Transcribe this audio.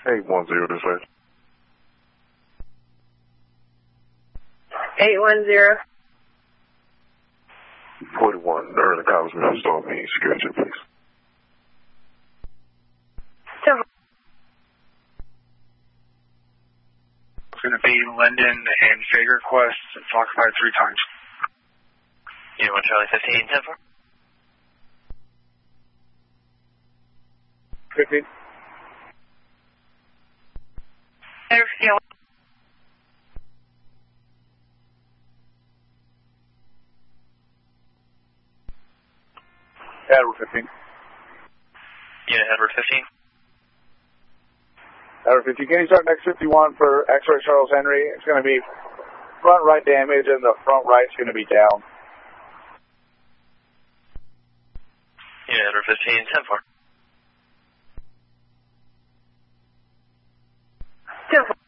810 dispatch. 810. 41, early college middle store, mean security, please. It's going to be Linden and Fager Quest and Foxfire 3 times. You want Charlie 15, 10 4? 15. Edward 15. Unit Edward 15. Edward 15. Can you start next 51 for X-ray Charles Henry? It's going to be front right damage and the front right's going to be down. Unit Edward 15, 10 4. 10 4.